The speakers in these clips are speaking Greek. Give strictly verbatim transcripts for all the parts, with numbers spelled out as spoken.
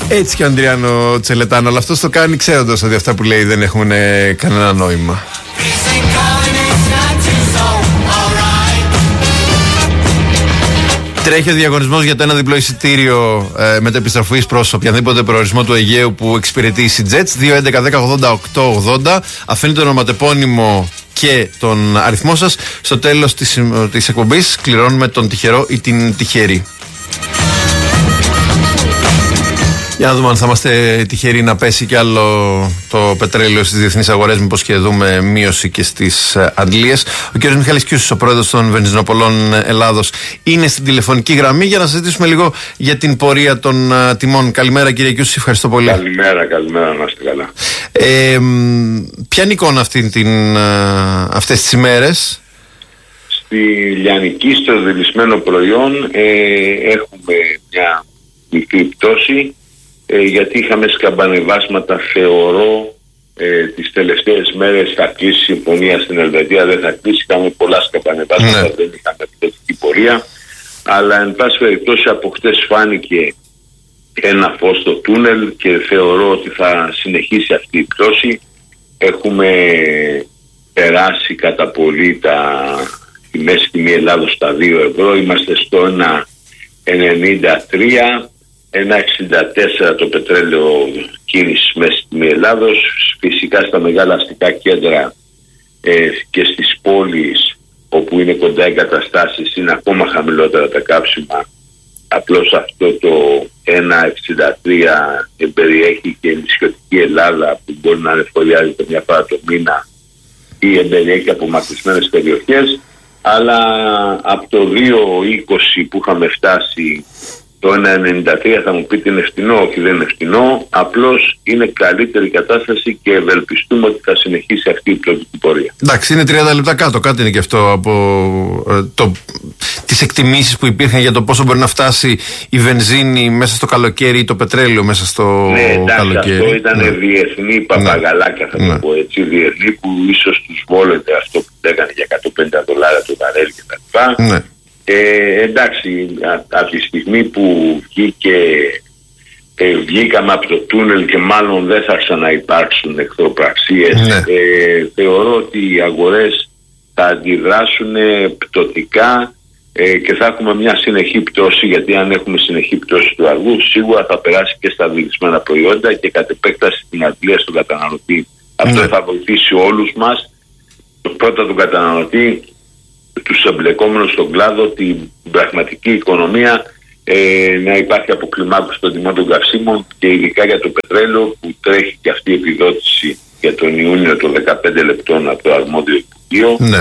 Έτσι και ο Αντριάνο Τσελετάνο, αλλά αυτός το κάνει ξέροντας ότι αυτά που λέει δεν έχουν ε, κανένα νόημα. Τρέχει ο διαγωνισμός για το ένα διπλό εισιτήριο ε, μετεπιστροφής προς οποιαδήποτε προορισμό του Αιγαίου που εξυπηρετεί η Σιτζέτ. δύο έντεκα δέκα ογδόντα οκτώ ογδόντα. Αφήνετε το ονοματεπώνυμο και τον αριθμό σας. Στο τέλος της, της εκπομπής κληρώνουμε τον τυχερό ή την τυχερή. Για να δούμε αν θα είμαστε τυχεροί να πέσει κι άλλο το πετρέλαιο στις διεθνείς αγορές, μήπως και δούμε μείωση και στις αντλίες. Ο κ. Μιχάλης Κιούσης, ο πρόεδρος των Βενζινοπολών Ελλάδος, είναι στην τηλεφωνική γραμμή για να συζητήσουμε λίγο για την πορεία των uh, τιμών. Καλημέρα κύριε Κιούση, ευχαριστώ πολύ. Καλημέρα, καλημέρα, να είστε καλά. Ε, ποια είναι η εικόνα αυτή την, uh, αυτές τις ημέρες? Στη λιανική, στο δηλισμένο προϊόν ε, έχουμε μια μικρή πτώση. Ε, γιατί είχαμε σκαμπανεβάσματα, θεωρώ, ε, τις τελευταίες μέρες. Θα κλείσει η συμφωνία στην Ελβετία, δεν θα κλείσει, είχαμε πολλά σκαμπανεβάσματα, ναι. Δεν είχαμε θετική πορεία, αλλά εν πάση περιπτώσει από χτες φάνηκε ένα φως στο τούνελ και θεωρώ ότι θα συνεχίσει αυτή η πτώση. Έχουμε περάσει κατά πολύ τα, τη μέση τιμή Ελλάδος στα δύο ευρώ, είμαστε στο ένα ενενήντα τρία. ένα εξήντα τέσσερα το πετρέλαιο κίνησης μέσα στην Ελλάδος. Φυσικά στα μεγάλα αστικά κέντρα ε, και στις πόλεις όπου είναι κοντά εγκαταστάσεις είναι ακόμα χαμηλότερα τα καύσιμα. Απλώς αυτό το ένα εξήντα τρία εμπεριέχει και η νησιωτική Ελλάδα που μπορεί να ανεφοδιάζεται μια φορά το μήνα ή εμπεριέχει απομακρυσμένες περιοχές. Αλλά από το δύο είκοσι που είχαμε φτάσει το ένα ενενήντα τρία θα μου πείτε είναι φτηνό, όχι δεν είναι φτηνό, απλώς είναι καλύτερη κατάσταση και ευελπιστούμε ότι θα συνεχίσει αυτή η πτωτική πορεία. Εντάξει, είναι τριάντα λεπτά κάτω, κάτι είναι και αυτό από ε, το, τις εκτιμήσεις που υπήρχαν για το πόσο μπορεί να φτάσει η βενζίνη μέσα στο καλοκαίρι ή το πετρέλαιο μέσα στο ναι, εντάξει, καλοκαίρι. Αυτό ήταν ναι. διεθνή παπαγαλάκια, θα το ναι. πω έτσι, διεθνή που ίσως τους βόλεται αυτό που λέγανε για εκατόν πενήντα δολάρια το βαρέλ κτλ. Ναι. Ε, εντάξει, από τη στιγμή που βγήκε, ε, βγήκαμε από το τούνελ και μάλλον δεν θα ξαναυπάρξουν εχθροπραξίες, ναι. ε, θεωρώ ότι οι αγορές θα αντιδράσουν πτωτικά ε, και θα έχουμε μια συνεχή πτώση, γιατί αν έχουμε συνεχή πτώση του αργού σίγουρα θα περάσει και στα δηλισμένα προϊόντα και κατ' επέκταση την αντλία στον καταναλωτή. Ναι. Αυτό θα βοηθήσει όλους μας, πρώτα τον καταναλωτή, τους εμπλεκόμενους στον κλάδο, την πραγματική οικονομία, ε, να υπάρχει αποκλιμάκωση των τιμών των καυσίμων και ειδικά για το πετρέλαιο που τρέχει και αυτή η επιδότηση για τον Ιούνιο των δεκαπέντε λεπτών από το αρμόδιο Υπουργείο. Ναι.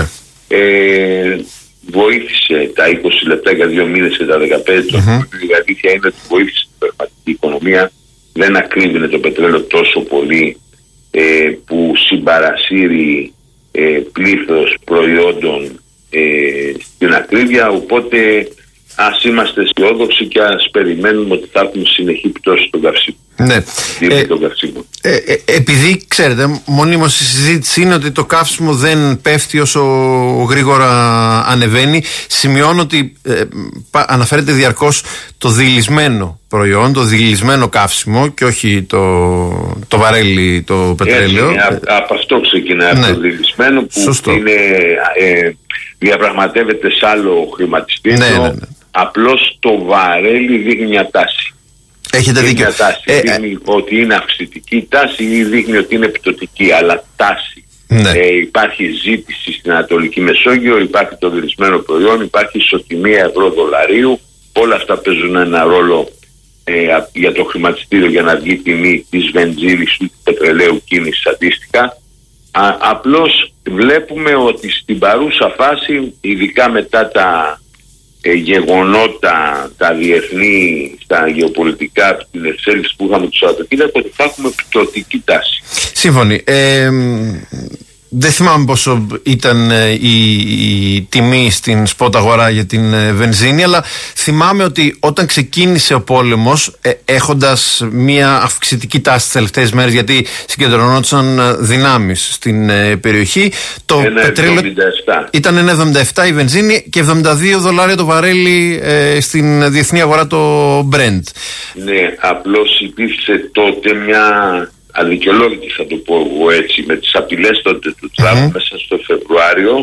Ε, βοήθησε τα είκοσι λεπτά για δύο μήνες και τα δεκαπέντε mm-hmm. το η αλήθεια είναι ότι βοήθησε την πραγματική οικονομία, δεν ακρίβεινε το πετρέλαιο τόσο πολύ ε, που συμπαρασύρει ε, πλήθος προϊόντων Ε, στην ακρίβεια, οπότε ας είμαστε αισιόδοξοι και ας περιμένουμε ότι θα έχουμε συνεχή πτώση των καυσίμων. Ναι. Ε, ε, ε, επειδή ξέρετε, μονίμως η συζήτηση είναι ότι το καύσιμο δεν πέφτει όσο γρήγορα ανεβαίνει. Σημειώνω ότι ε, πα, αναφέρεται διαρκώς το διηλισμένο προϊόν, το διηλισμένο καύσιμο και όχι το, το βαρέλι, το πετρέλαιο. Έτσι, ε, από αυτό ξεκινάει ναι. το διηλισμένο που Σωστό. είναι, ε, διαπραγματεύεται σε άλλο χρηματιστήριο. Ναι, ναι, ναι. Απλώς το βαρέλι δείχνει μια τάση. Έχετε δίκιο. Μια τάση. Ε, δείχνει ε, ότι είναι αυξητική τάση ή δείχνει ότι είναι πτωτική, αλλά τάση. Ναι. Ε, υπάρχει ζήτηση στην Ανατολική Μεσόγειο, υπάρχει το διρισμένο προϊόν, υπάρχει ισοτιμία ευρώ-δολαρίου. Όλα αυτά παίζουν ένα ρόλο ε, για το χρηματιστήριο για να βγει τιμή της βενζίνης ή του πετρελαίου κίνησης αντίστοιχα. Α, απλώς βλέπουμε ότι στην παρούσα φάση, ειδικά μετά τα ε, γεγονότα, τα διεθνή, στα γεωπολιτικά, την εξέλιξη που είχαμε το Σαββατοκύριακο, ότι θα έχουμε πτωτική τάση. Σύμφωνοι. Ε, δεν θυμάμαι πόσο ήταν η, η τιμή στην σποτ αγορά για την βενζίνη, αλλά θυμάμαι ότι όταν ξεκίνησε ο πόλεμος, ε, έχοντας μια αυξητική τάση τις τελευταίες μέρες, γιατί συγκεντρωνόντουσαν δυνάμεις στην ε, περιοχή, το πετρέλαιο ήταν ένα εβδομήντα επτά η βενζίνη και εβδομήντα δύο δολάρια το βαρέλι ε, στην διεθνή αγορά το Brent. Ναι, απλώς υπήρξε τότε μια αδικαιολόγητη, θα το πω εγώ έτσι, με τις απειλές τότε του Τραμπ mm-hmm. μέσα στο Φεβρουάριο,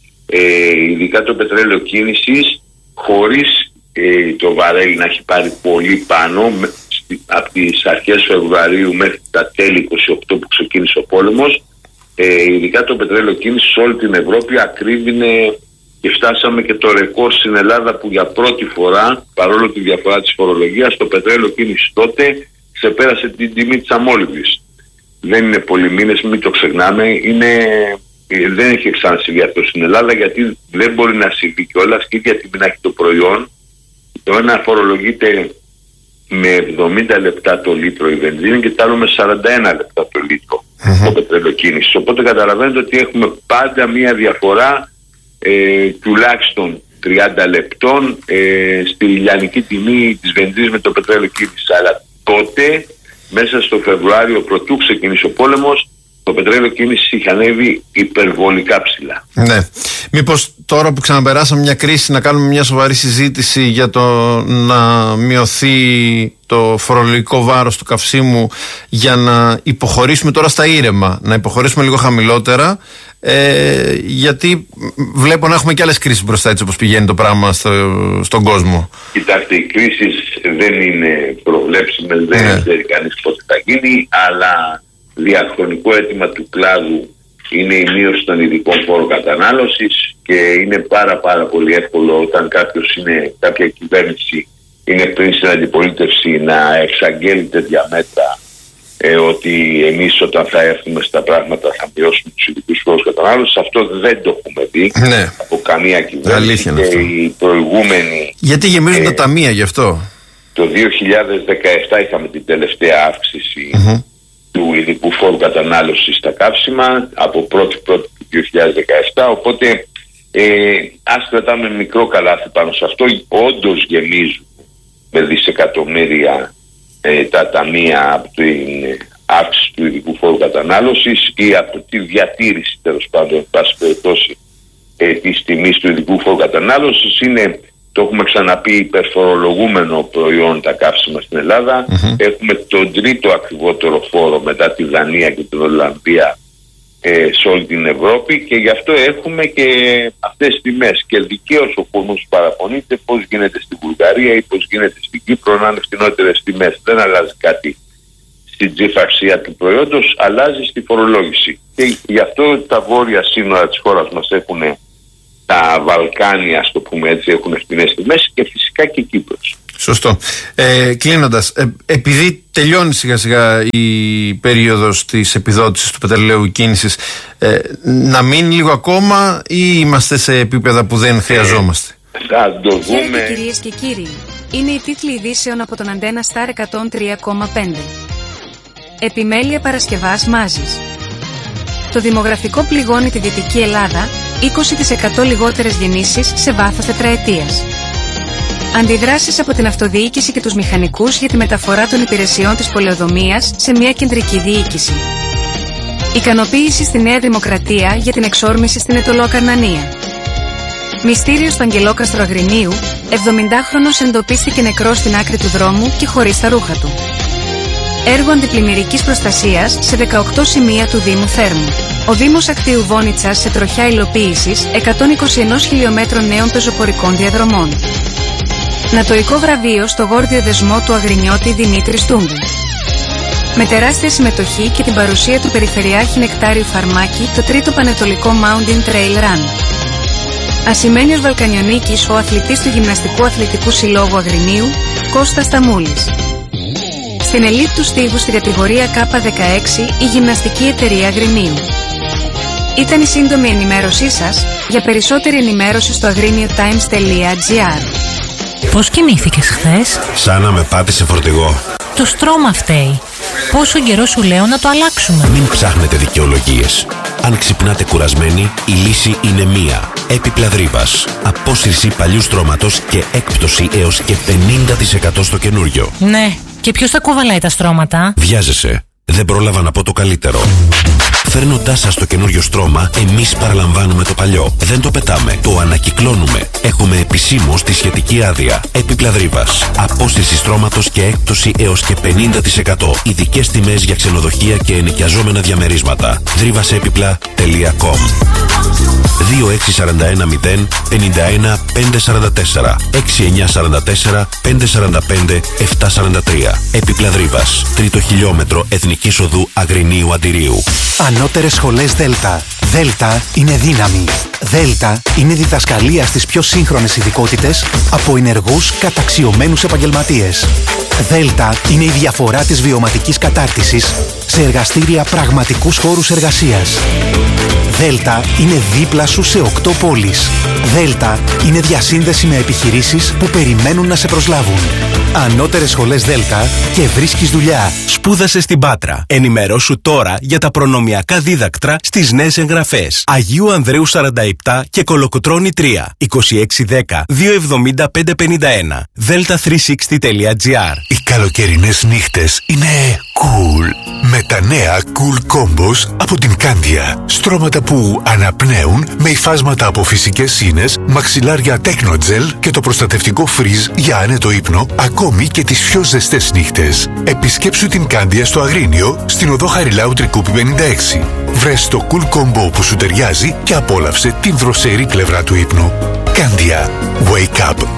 ε, ειδικά το πετρέλαιο κίνησης, χωρίς ε, το βαρέλι να έχει πάρει πολύ πάνω, με, στη, από τις αρχές Φεβρουαρίου μέχρι τα τέλη είκοσι οκτώ που ξεκίνησε ο πόλεμος, ε, ειδικά το πετρέλαιο κίνησης σε όλη την Ευρώπη ακρίβεινε και φτάσαμε και το ρεκόρ στην Ελλάδα που για πρώτη φορά, παρόλο τη διαφορά της φορολογίας, το πετρέλαιο κίνησης τότε ξεπέρασε την τιμή της αμόλυβης. Δεν είναι πολλοί μήνες, μην το ξεχνάμε. Είναι, δεν έχει ξανασυμβεί αυτό στην Ελλάδα, γιατί δεν μπορεί να συμβεί κιόλας και ίδια τιμή να έχει το προϊόν. Το ένα φορολογείται με εβδομήντα λεπτά το λίτρο η βενζίνη και το άλλο με σαράντα ένα λεπτά το λίτρο mm-hmm. το πετρέλαιο κίνησης. Οπότε καταλαβαίνετε ότι έχουμε πάντα μία διαφορά ε, τουλάχιστον τριάντα λεπτών ε, στη λιανική τιμή της βενζίνης με το πετρέλαιο κίνησης. Αλλά τότε, μέσα στο Φεβρουάριο, πρωτού ξεκινήσει ο πόλεμος, το πετρέλαιο κίνησης είχε ανέβει υπερβολικά ψηλά. Ναι. Μήπως τώρα που ξαναπεράσαμε μια κρίση να κάνουμε μια σοβαρή συζήτηση για το να μειωθεί το φορολογικό βάρος του καυσίμου για να υποχωρήσουμε τώρα στα ήρεμα, να υποχωρήσουμε λίγο χαμηλότερα, ε, γιατί βλέπω να έχουμε και άλλες κρίσεις μπροστά, έτσι όπως πηγαίνει το πράγμα στο, στον κόσμο. Κοιτάξτε, οι κρίσεις δεν είναι προβλέψιμες, δεν ναι. ξέρει κανείς πότε θα γίνει, αλλά διαχρονικό αίτημα του κλάδου είναι η μείωση των ειδικών φόρων κατανάλωσης και είναι πάρα πάρα πολύ εύκολο όταν κάποιος είναι, κάποια κυβέρνηση είναι πριν στην αντιπολίτευση να εξαγγέλει τέτοια μέτρα, ε, ότι εμείς όταν θα έρθουμε στα πράγματα θα μειώσουμε τους ειδικούς φόρους κατανάλωσης. Αυτό δεν το έχουμε δει ναι. από καμία κυβέρνηση και αυτό. Οι προηγούμενοι... Γιατί γεμίζουν ε, τα ταμεία γι' αυτό? Το δύο χιλιάδες δεκαεπτά είχαμε την τελευταία αύξηση mm-hmm. του ειδικού φόρου κατανάλωσης στα καύσιμα από πρώτη πρώτη του δύο χιλιάδες δεκαεπτά, οπότε ε, ας κρατάμε μικρό καλάθι πάνω σε αυτό. Όντως γεμίζουν με δισεκατομμύρια ε, τα ταμεία από την αύξηση του ειδικού φόρου κατανάλωσης ή από τη διατήρηση, τέλος πάντων, εν πάση περιπτώσει, ε, της τιμής του ειδικού φόρου κατανάλωσης. Είναι, το έχουμε ξαναπεί, υπερφορολογούμενο προϊόν τα καύσιμα στην Ελλάδα. Mm-hmm. Έχουμε τον τρίτο ακριβότερο φόρο μετά τη Δανία και την Ολλανδία ε, σε όλη την Ευρώπη, και γι' αυτό έχουμε και αυτές τις τιμές. Και δικαίως ο κόσμος παραπονείται πώς γίνεται στη Βουλγαρία ή πώς γίνεται στην Κύπρο να είναι φθηνότερες τιμές. Δεν αλλάζει κάτι στην τζιφαρσία του προϊόντος, αλλάζει στη φορολόγηση. Και γι' αυτό τα βόρεια σύνορα της χώρας μας έχουν, τα Βαλκάνια, ας το πούμε έτσι, έχουν φθηνές τιμές, και φυσικά και η Κύπρος. Σωστό. Ε, κλείνοντας, ε, επειδή τελειώνει σιγά σιγά η περίοδος της επιδότησης του πετρελαίου κίνησης, ε, να μείνει λίγο ακόμα ή είμαστε σε επίπεδα που δεν χρειαζόμαστε? Ε, θα το δούμε. Χαίρετε κυρίες και κύριοι. Είναι η τίτλη ειδήσεων από τον Αντένα Σταρ εκατόν τρία κόμμα πέντε. Επιμέλεια Παρασκευάς Μάζης. Το δημογραφικό πληγώνει τη Δυτική Ελλάδα, είκοσι τοις εκατό λιγότερες γεννήσεις σε βάθος τετραετίας. Αντιδράσεις από την αυτοδιοίκηση και τους μηχανικούς για τη μεταφορά των υπηρεσιών της πολεοδομίας σε μια κεντρική διοίκηση. Ικανοποίηση στη Νέα Δημοκρατία για την εξόρμηση στην Αιτωλοακαρνανία. Μυστήριο στο Αγγελόκαστρο Αγρινίου, εβδομηντάχρονος εντοπίστηκε νεκρός στην άκρη του δρόμου και χωρίς τα ρούχα του. Έργο αντιπλημμυρικής προστασίας σε δεκαοκτώ σημεία του Δήμου Θέρμου. Ο Δήμος Ακτίου Βόνιτσας σε τροχιά υλοποίησης εκατόν είκοσι ένα χιλιόμετρων νέων πεζοπορικών διαδρομών. Νατοϊκό βραβείο στο γόρδιο δεσμό του Αγρινιώτη Δημήτρη Στούμπου. Με τεράστια συμμετοχή και την παρουσία του Περιφερειάρχη Νεκτάριου Φαρμάκη, το τρίτο Πανετολικό Mountain Trail Run. Ασημένιος Βαλκανιονίκης, ο αθλητής του Γυμναστικού Αθλητικού Συλλόγου Αγρινίου, Κώστας Ταμούλης. Στην ελίτ του στίβου στη κατηγορία Κ δεκαέξι η Γυμναστική Εταιρεία Αγρινίου. Ήταν η σύντομη ενημέρωσή σας. Για περισσότερη ενημέρωση στο αγρίνιο-times τελεία gr. Πώς κοιμήθηκες χθες? Σαν να με πάτησε φορτηγό. Το στρώμα φταίει. Πόσο καιρό σου λέω να το αλλάξουμε? Μην ψάχνετε δικαιολογίες. Αν ξυπνάτε κουρασμένοι, η λύση είναι μία. Έπιπλα Δρύβας. Απόσυρση παλιού στρώματος και έκπτωση έως και πενήντα τοις εκατό στο καινούριο. Ναι, και ποιος τα κουβαλάει τα στρώματα? Βιάζεσαι. Δεν πρόλαβα να πω το καλύτερο. Φέρνοντάς σας το καινούριο στρώμα, εμείς παραλαμβάνουμε το παλιό. Δεν το πετάμε, το ανακυκλώνουμε. Έχουμε επισήμως τη σχετική άδεια. Έπιπλα Δρύβας. Απόσυρση στρώματος και έκπτωση έως και πενήντα τοις εκατό. Ειδικές τιμές για ξενοδοχεία και ενοικιαζόμενα διαμερίσματα. δρύβασέπιπλα τελεία κομ. δύο έξι τέσσερα ένα μηδέν πέντε ένα πέντε τέσσερα τέσσερα έξι εννιά τέσσερα τέσσερα πέντε τέσσερα πέντε επτά τέσσερα τρία. Έπιπλα Δρύβας. Τρίτο χιλιόμετρο Εθνικής Οδού Αγρινίου Αντιρίου. Ανώτερες σχολές Δέλτα. Δέλτα είναι δύναμη. Δέλτα είναι διδασκαλία στις πιο σύγχρονες ειδικότητες από ενεργούς καταξιωμένους επαγγελματίες. Δέλτα είναι η διαφορά της βιωματικής κατάρτισης σε εργαστήρια πραγματικούς χώρους εργασίας. Δέλτα είναι δίπλα σου σε οκτώ πόλεις. Δέλτα είναι διασύνδεση με επιχειρήσεις που περιμένουν να σε προσλάβουν. Ανώτερες σχολές Δέλτα και βρίσκεις δουλειά. Σπούδασε στην Πάτρα. Ενημερώσου τώρα για τα προνομιακά δίδακτρα στις νέες εγγραφές. Αγίου Ανδρέου σαράντα επτά και Κολοκοτρώνη τρία. είκοσι έξι δέκα δύο εβδομήντα πέντε πενήντα ένα. δέλτα τριακόσια εξήντα τελεία τζι άρ. Οι καλοκαιρινές νύχτες είναι cool. Με τα νέα Cool Combos από την Κάνδια. Στρώματα που αναπνέουν με υφάσματα από φυσικές σύνες, μαξιλάρια Technogel και το προστατευτικό φριζ για άνετο ύπνο, ακόμη και τις πιο ζεστές νύχτες. Επισκέψου την Κάνδια στο Αγρίνιο, στην οδό Χαριλάου Τρικούπη πενήντα έξι. Βρες το Cool Combo που σου ταιριάζει και απόλαυσε την δροσερή πλευρά του ύπνου. Κάνδια. Wake up